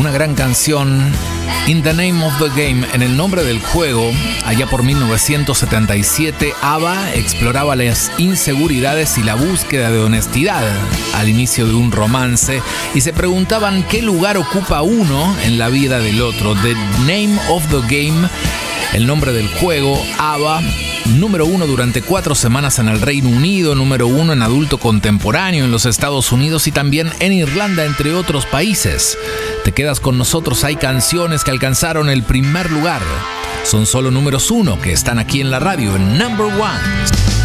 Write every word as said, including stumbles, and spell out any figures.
una gran canción, In the Name of the Game, en el nombre del juego. Allá por mil novecientos setenta y siete, ABBA exploraba las inseguridades y la búsqueda de honestidad al inicio de un romance y se preguntaban qué lugar ocupa uno en la vida del otro. The Name of the Game, el nombre del juego. ABBA, número uno durante cuatro semanas en el Reino Unido, número uno en adulto contemporáneo en los Estados Unidos y también en Irlanda, entre otros países. Te quedas con nosotros, hay canciones que alcanzaron el primer lugar. Son solo números uno que están aquí en la radio, en Number One.